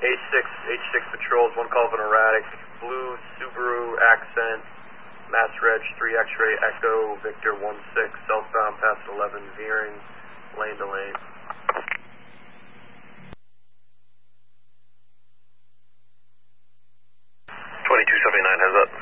H6 patrols, one call of an erratic, blue Subaru Accent, Mass Reg 3 X-ray Echo Victor 16, southbound past 11, veering lane to lane. 2279, heads up.